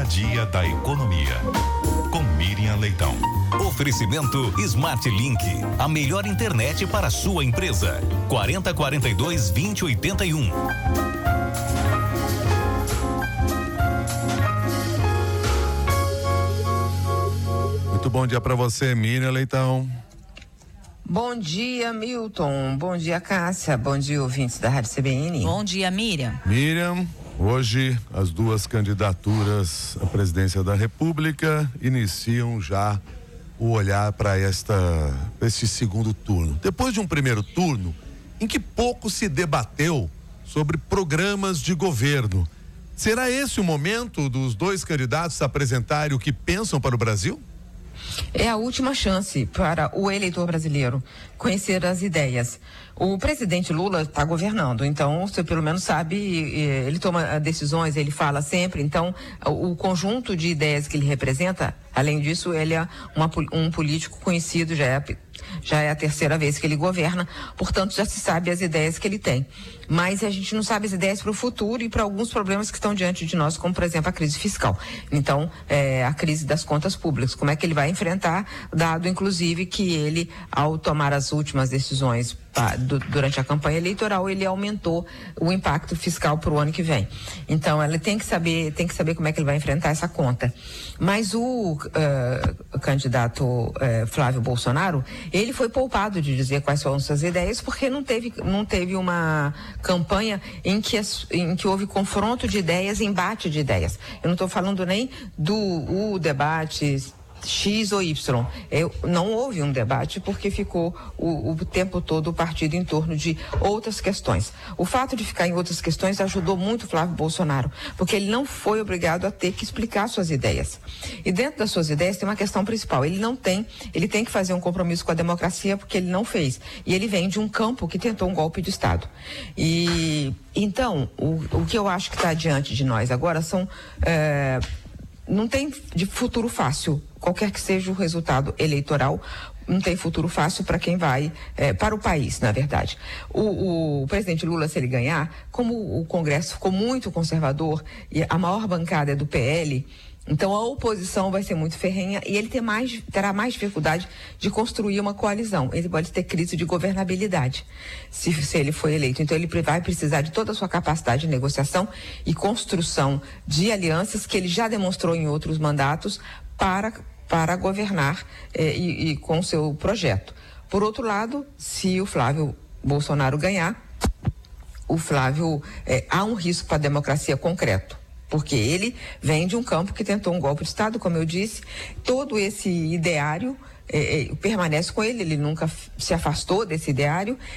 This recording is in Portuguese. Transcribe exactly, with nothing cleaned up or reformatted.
dia da economia. Com Miriam Leitão. Oferecimento Smart Link, a melhor internet para a sua empresa. quarenta, quarenta e dois, vinte, oitenta e um. Muito bom dia para você, Miriam Leitão. Bom dia, Milton. Bom dia, Cássia. Bom dia, ouvintes da Rádio C B N. Bom dia, Miriam. Miriam, hoje as duas candidaturas à presidência da República iniciam já o olhar para esta este segundo turno. Depois de um primeiro turno em que pouco se debateu sobre programas de governo, será esse o momento dos dois candidatos apresentarem o que pensam para o Brasil? É a última chance para o eleitor brasileiro conhecer as ideias. O presidente Lula está governando, então você pelo menos sabe, ele toma decisões, ele fala sempre, então o conjunto de ideias que ele representa, além disso, ele é uma, um político conhecido, já é, já é a terceira vez que ele governa, portanto já se sabe as ideias que ele tem. Mas a gente não sabe as ideias para o futuro e para alguns problemas que estão diante de nós, como por exemplo a crise fiscal. Então, é, a crise das contas públicas, como é que ele vai enfrentar, dado inclusive que ele, ao tomar as últimas decisões pá, do, durante a campanha eleitoral, ele aumentou o impacto fiscal para o ano que vem. Então, ela tem que saber, tem que saber como é que ele vai enfrentar essa conta. Mas o uh, candidato uh, Flávio Bolsonaro, ele foi poupado de dizer quais são suas ideias, porque não teve, não teve uma campanha em que, as, em que houve confronto de ideias, embate de ideias. Eu não estou falando nem do o debate X ou Y. Eu, não houve um debate porque ficou o, o tempo todo o partido em torno de outras questões. O fato de ficar em outras questões ajudou muito Flávio Bolsonaro, porque ele não foi obrigado a ter que explicar suas ideias. E dentro das suas ideias tem uma questão principal. Ele não tem, ele tem que fazer um compromisso com a democracia porque ele não fez. E ele vem de um campo que tentou um golpe de Estado. E então, o, o que eu acho que está diante de nós agora são é, não tem de futuro fácil, qualquer que seja o resultado eleitoral, não tem futuro fácil para quem vai, é, para o país, na verdade. O, o presidente Lula, se ele ganhar, como o Congresso ficou muito conservador e a maior bancada é do P L, então a oposição vai ser muito ferrenha e ele ter mais, terá mais dificuldade de construir uma coalizão. Ele pode ter crise de governabilidade se, se ele for eleito. Então ele vai precisar de toda a sua capacidade de negociação e construção de alianças que ele já demonstrou em outros mandatos para, para governar eh, e, e com o seu projeto. Por outro lado, se o Flávio Bolsonaro ganhar, o Flávio, eh, há um risco para a democracia concreto. Porque ele vem de um campo que tentou um golpe de Estado, como eu disse, todo esse ideário eh, eh, permanece com ele, ele nunca se afastou desse ideário